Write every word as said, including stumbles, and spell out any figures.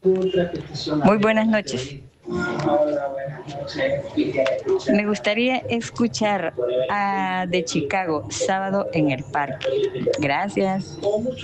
Muy buenas noches. Me gustaría escuchar a de Chicago, Sábado en el Parque. Gracias.